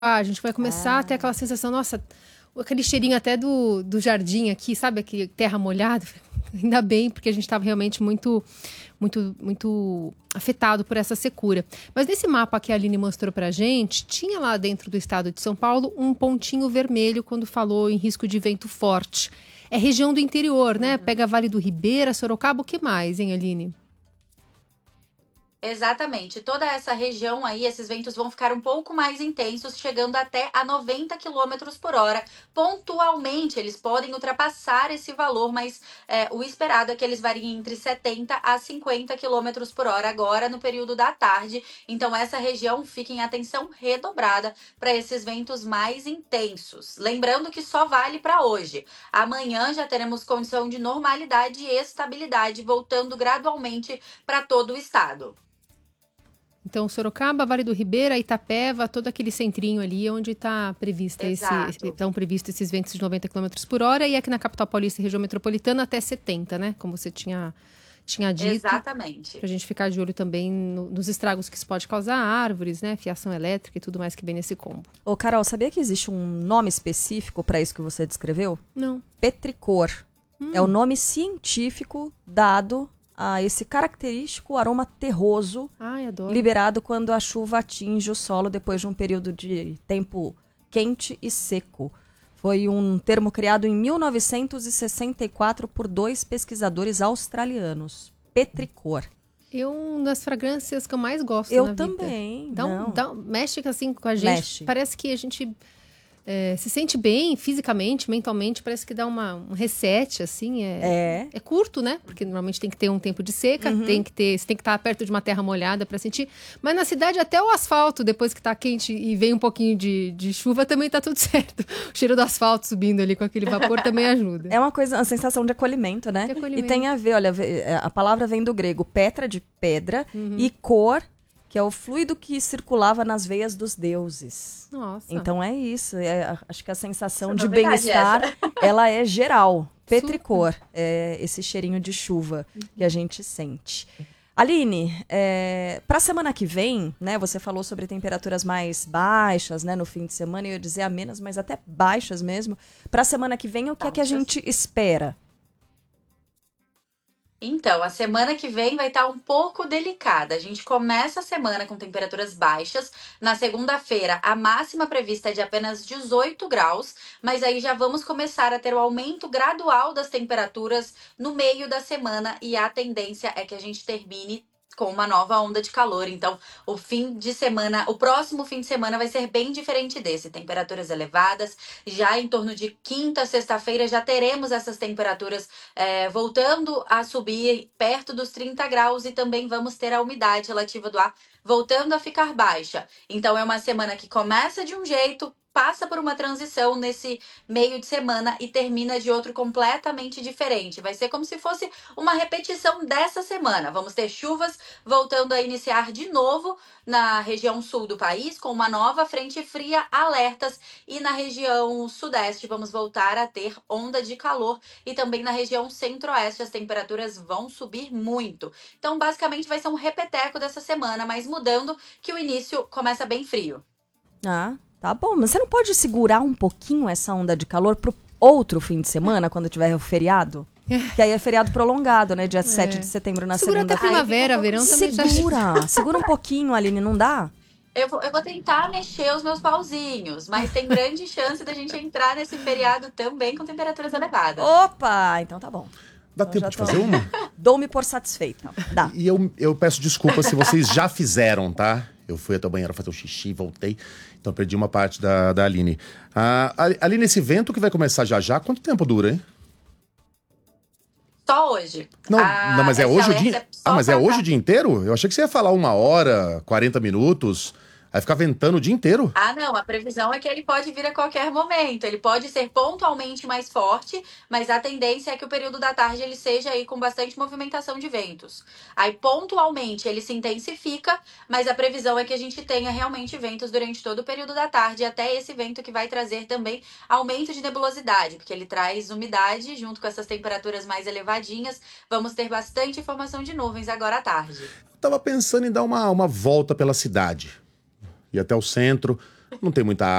a gente vai começar a ter aquela sensação, nossa, aquele cheirinho até do jardim aqui, sabe? Aquele terra molhada. Ainda bem, porque a gente estava realmente muito afetado por essa secura. Mas nesse mapa que a Aline mostrou pra gente, tinha lá dentro do estado de São Paulo um pontinho vermelho quando falou em risco de vento forte. É região do interior, né? Pega Vale do Ribeira, Sorocaba, o que mais, hein, Aline? Exatamente. Toda essa região aí, esses ventos vão ficar um pouco mais intensos, chegando até a 90 quilômetros por hora. Pontualmente, eles podem ultrapassar esse valor, mas o esperado é que eles variem entre 70 a 50 quilômetros por hora agora no período da tarde. Então, essa região fica em atenção redobrada para esses ventos mais intensos. Lembrando que só vale para hoje. Amanhã já teremos condição de normalidade e estabilidade, voltando gradualmente para todo o estado. Então, Sorocaba, Vale do Ribeira, Itapeva, todo aquele centrinho ali onde estão previstos esses ventos de 90 quilômetros por hora. E aqui na capital paulista e região metropolitana até 70, né? Como você tinha dito. Exatamente. Pra gente ficar de olho também nos estragos que isso pode causar, árvores, né? Fiação elétrica e tudo mais que vem nesse combo. Ô, Carol, sabia que existe um nome específico para isso que você descreveu? Não. Petricor. É o nome científico dado a esse característico aroma terroso. Ai, adoro. Liberado quando a chuva atinge o solo depois de um período de tempo quente e seco. Foi um termo criado em 1964 por 2 pesquisadores australianos. Petricor. Uma das fragrâncias que eu mais gosto Eu na vida. também. Mexe assim com a gente. Mexe. Parece que a gente se sente bem fisicamente, mentalmente. Parece que dá um reset, assim. É curto, né? Porque normalmente tem que ter um tempo de seca. Você tem que estar perto de uma terra molhada para sentir. Mas na cidade, até o asfalto, depois que tá quente e vem um pouquinho de chuva, também tá tudo certo. O cheiro do asfalto subindo ali com aquele vapor também ajuda. É uma sensação de acolhimento, né? De acolhimento. E tem a ver, olha, a palavra vem do grego petra, de pedra, e cor, que é o fluido que circulava nas veias dos deuses. Nossa. Então é isso. Acho que a sensação de bem-estar, ela é geral. Petricor, é esse cheirinho de chuva que a gente sente. Aline, para a semana que vem, né, você falou sobre temperaturas mais baixas, né, no fim de semana, eu ia dizer amenas, mas até baixas mesmo. Para a semana que vem, o que é que a gente espera? Então, a semana que vem vai estar um pouco delicada. A gente começa a semana com temperaturas baixas. Na segunda-feira, a máxima prevista é de apenas 18 graus, mas aí já vamos começar a ter o aumento gradual das temperaturas no meio da semana e a tendência é que a gente termine com uma nova onda de calor. Então, o próximo fim de semana vai ser bem diferente desse. Temperaturas elevadas, já em torno de quinta, sexta-feira, já teremos essas temperaturas voltando a subir perto dos 30 graus e também vamos ter a umidade relativa do ar voltando a ficar baixa. Então, é uma semana que começa de um jeito, passa por uma transição nesse meio de semana e termina de outro completamente diferente. Vai ser como se fosse uma repetição dessa semana. Vamos ter chuvas voltando a iniciar de novo na região sul do país, com uma nova frente fria, alertas, e na região sudeste vamos voltar a ter onda de calor e também na região centro-oeste as temperaturas vão subir muito. Então, basicamente, vai ser um repeteco dessa semana, mas mudando que o início começa bem frio. Ah, tá bom, mas você não pode segurar um pouquinho essa onda de calor pro outro fim de semana, quando tiver o feriado? Que aí é feriado prolongado, né? Dia 7 de setembro, na Segura segunda. até primavera, verão também. Segura um pouquinho, Aline, não dá? Eu vou tentar mexer os meus pauzinhos, mas tem grande chance da gente entrar nesse feriado também com temperaturas elevadas. Opa, então tá bom. Dá tempo de fazer uma? Dou-me por satisfeita. Dá. E eu peço desculpa se vocês já fizeram, tá? Eu fui até o banheiro fazer um xixi, voltei. Então perdi uma parte da Aline. Aline, esse evento que vai começar já, quanto tempo dura, hein? Só hoje. Não, mas é hoje o dia... mas é hoje o dia inteiro? Eu achei que você ia falar 1 hora, 40 minutos... Aí ficar ventando o dia inteiro? Não, a previsão é que ele pode vir a qualquer momento. Ele pode ser pontualmente mais forte, mas a tendência é que o período da tarde ele seja aí com bastante movimentação de ventos. Aí pontualmente ele se intensifica, mas a previsão é que a gente tenha realmente ventos durante todo o período da tarde, até esse vento que vai trazer também aumento de nebulosidade, porque ele traz umidade junto com essas temperaturas mais elevadinhas. Vamos ter bastante formação de nuvens agora à tarde. Eu tava pensando em dar uma volta pela cidade. Ir até o centro, não tem muita